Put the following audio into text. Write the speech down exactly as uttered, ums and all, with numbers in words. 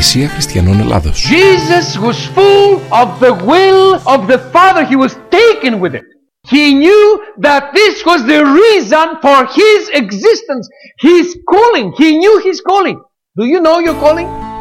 Εκκλησία Χριστιανών Ελλάδος. Jesus was full of the will of the Father. He was taken with it. He knew that this was the reason for his existence, his calling. He knew his calling. Do you know your calling?